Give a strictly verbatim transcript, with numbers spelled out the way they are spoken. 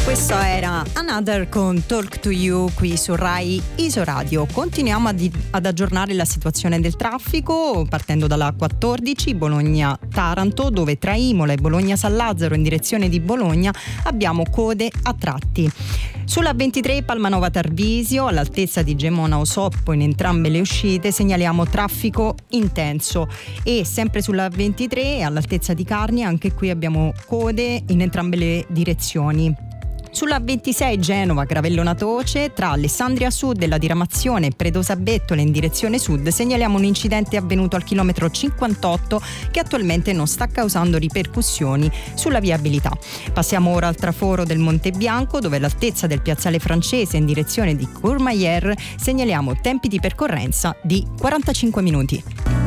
Questo era Another con Talk to You qui su Rai Isoradio. Continuiamo ad, ad aggiornare la situazione del traffico partendo dalla quattordici Bologna-Taranto, dove tra Imola e Bologna-San Lazzaro in direzione di Bologna abbiamo code a tratti. Sulla ventitré Palmanova-Tarvisio all'altezza di Gemona Osoppo in entrambe le uscite segnaliamo traffico intenso, e sempre sulla ventitré all'altezza di Carni anche qui abbiamo code in entrambe le direzioni. Sulla ventisei Genova Gravello Natoce tra Alessandria Sud e la diramazione Predosa Bettole in direzione sud segnaliamo un incidente avvenuto al chilometro cinquantotto che attualmente non sta causando ripercussioni sulla viabilità. Passiamo ora al traforo del Monte Bianco, dove all'altezza del piazzale Francese in direzione di Courmayeur segnaliamo tempi di percorrenza di quarantacinque minuti.